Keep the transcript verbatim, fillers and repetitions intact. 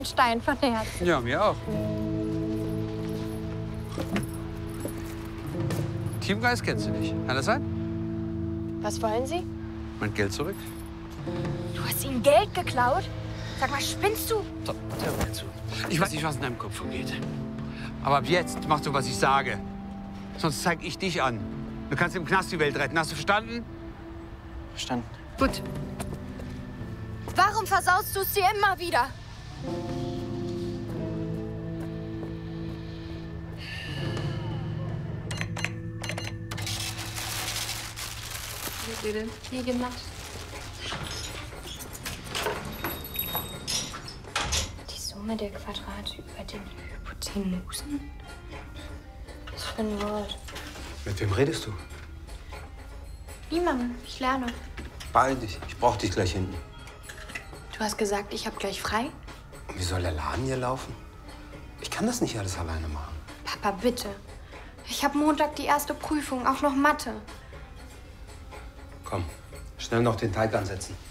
Stein von Herzen. Ja, mir auch. Teamgeist kennst du nicht. Kann das sein? Was wollen Sie? Mein Geld zurück? Du hast ihm Geld geklaut? Sag mal, spinnst du? So, hör mir zu. Ich weiß nicht, was in deinem Kopf vorgeht. Aber ab jetzt machst du, was ich sage. Sonst zeig ich dich an. Du kannst im Knast die Welt retten. Hast du verstanden? Verstanden. Gut. Warum versaust du es dir immer wieder? Bitte. Wie gemacht. Die Summe der Quadrate über den Hypotenusen? Was für ein Wort? Mit wem redest du? Niemandem. Ich lerne. Beeil dich. Ich brauch dich gleich hinten. Du hast gesagt, ich habe gleich frei? Wie soll der Laden hier laufen? Ich kann das nicht alles alleine machen. Papa, bitte. Ich habe Montag die erste Prüfung, auch noch Mathe. Komm, schnell noch den Teig ansetzen.